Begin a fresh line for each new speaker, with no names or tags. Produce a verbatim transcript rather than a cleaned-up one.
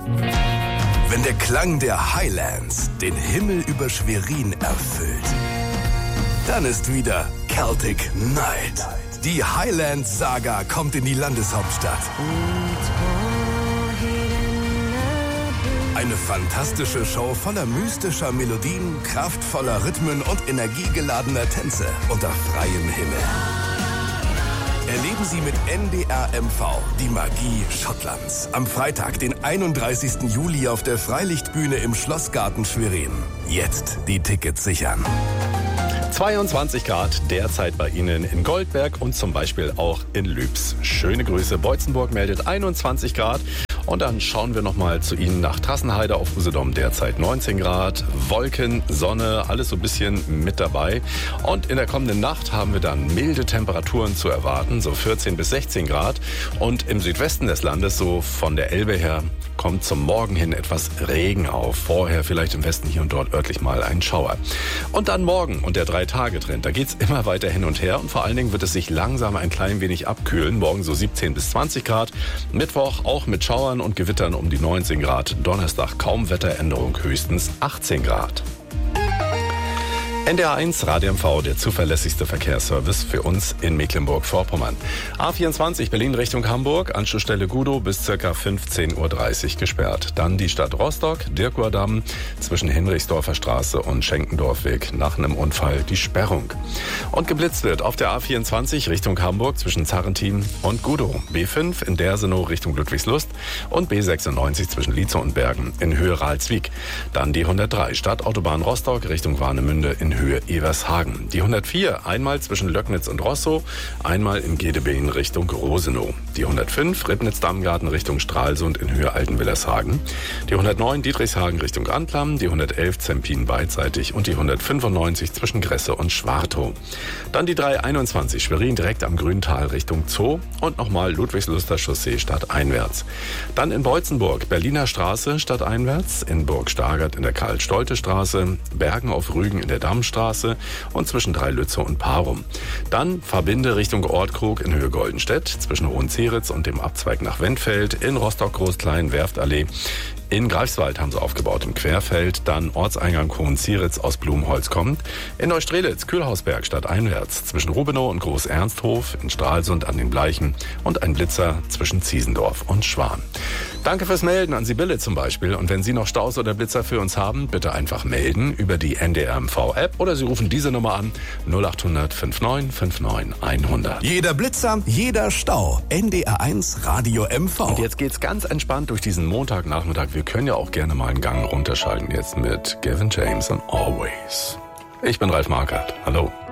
Wenn der Klang der Highlands den Himmel über Schwerin erfüllt, dann ist wieder Celtic Night. Die Highlands-Saga kommt in die Landeshauptstadt. Eine fantastische Show voller mystischer Melodien, kraftvoller Rhythmen und energiegeladener Tänze unter freiem Himmel. Erleben Sie mit N D R M V die Magie Schottlands. Am Freitag, den einunddreißigsten Juli auf der Freilichtbühne im Schlossgarten Schwerin. Jetzt die Tickets sichern.
zweiundzwanzig Grad derzeit bei Ihnen in Goldberg und zum Beispiel auch in Lübs. Schöne Grüße. Beutzenburg meldet einundzwanzig Grad. Und dann schauen wir nochmal zu Ihnen nach Trassenheide auf Usedom, derzeit neunzehn Grad, Wolken, Sonne, alles so ein bisschen mit dabei. Und in der kommenden Nacht haben wir dann milde Temperaturen zu erwarten, so vierzehn bis sechzehn Grad. Und im Südwesten des Landes, so von der Elbe her, kommt zum Morgen hin etwas Regen auf. Vorher vielleicht im Westen hier und dort örtlich mal ein Schauer. Und dann morgen und der Drei-Tage-Trend, da geht's immer weiter hin und her. Und vor allen Dingen wird es sich langsam ein klein wenig abkühlen. Morgen so siebzehn bis zwanzig Grad. Mittwoch auch mit Schauern und Gewittern um die neunzehn Grad. Donnerstag kaum Wetteränderung, höchstens achtzehn Grad. N D R eins Radio M V, der zuverlässigste Verkehrsservice für uns in Mecklenburg-Vorpommern. A vierundzwanzig Berlin Richtung Hamburg, Anschlussstelle Gudow bis ca. fünfzehn Uhr dreißig gesperrt. Dann die Stadt Rostock, Dirkuer Damm zwischen Hinrichsdorfer Straße und Schenkendorfweg nach einem Unfall die Sperrung. Und geblitzt wird auf der A vierundzwanzig Richtung Hamburg zwischen Zarrentin und Gudow. B fünf in Dersenow Richtung Ludwigslust und B sechsundneunzig zwischen Lietzow und Bergen in Höhe Ralswiek. Dann die hundertdrei Stadtautobahn Rostock Richtung Warnemünde in Höhe Evershagen. Die hundertvier einmal zwischen Löcknitz und Rosso, einmal im Gedebeen Richtung Rosenow. Die hundertfünf Ribnitz-Dammgarten Richtung Stralsund in Höhe Altenwillershagen. Die hundertneun Dietrichshagen Richtung Antlam, die hundertelf Zempin beidseitig und die hundertfünfundneunzig zwischen Gresse und Schwartow. Dann die dreihunderteinundzwanzig Schwerin direkt am Grüntal Richtung Zoo und nochmal Ludwigsluster Chaussee stadteinwärts. Dann in Beutzenburg Berliner Straße stadteinwärts, in Burg Stargard in der Karl-Stolte-Straße, Bergen auf Rügen in der Dammstraße und zwischen Dreilütze und Parum. Dann verbinde Richtung Ortkrug in Höhe Goldenstedt zwischen Hohenzeritz und dem Abzweig nach Wendfeld, in Rostock-Großklein, Werftallee. In Greifswald haben sie aufgebaut im Querfeld, dann Ortseingang Hohenzeritz aus Blumholz kommt. In Neustrelitz, Kühlhausberg stadteinwärts zwischen Rubenow und Groß-Ernsthof, in Stralsund an den Bleichen und ein Blitzer zwischen Ziesendorf und Schwan. Danke fürs Melden an Sibylle zum Beispiel. Und wenn Sie noch Staus oder Blitzer für uns haben, bitte einfach melden über die N D R M V-App oder Sie rufen diese Nummer an null acht hundert neunundfünfzig neunundfünfzig hundert.
Jeder Blitzer, jeder Stau. N D R eins Radio M V.
Und jetzt geht's ganz entspannt durch diesen Montagnachmittag. Wir können ja auch gerne mal einen Gang runterschalten jetzt mit Gavin James und Always. Ich bin Ralf Markert. Hallo.